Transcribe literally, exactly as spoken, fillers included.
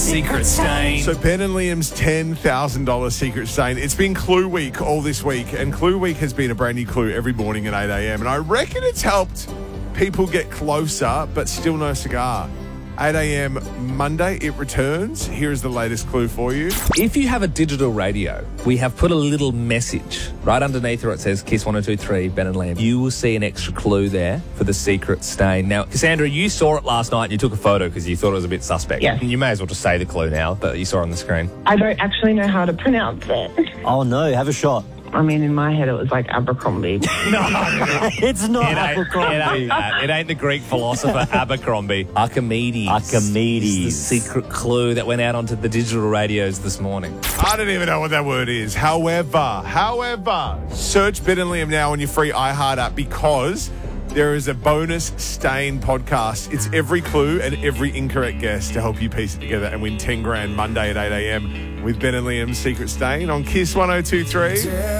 Secret stain. So Ben and Liam's ten thousand dollars secret stain. It's been Clue Week all this week, and Clue Week has been a brand new clue every morning at eight a.m. And I reckon it's helped people get closer, but still no cigar. eight a.m. Monday, it returns. Here is the latest clue for you. If you have a digital radio, we have put a little message right underneath where it says Kiss one oh two three, Ben and Liam. You will see an extra clue there for the secret stain. Now, Cassandra, you saw it last night and you took a photo because you thought it was a bit suspect. Yes. You may as well just say the clue now that you saw on the screen. I don't actually know how to pronounce it. Oh, no. Have a shot. I mean, in my head, it was like Abercrombie. It's not It ain't, Abercrombie. it, ain't that. It ain't the Greek philosopher Abercrombie. Archimedes. Archimedes. Is the secret clue that went out onto the digital radios this morning. I don't even know what that word is. However, however, search Ben and Liam now on your free iHeart app because there is a bonus stain podcast. It's every clue and every incorrect guess to help you piece it together and win ten grand Monday at eight a.m. with Ben and Liam's secret stain on Kiss one oh two three.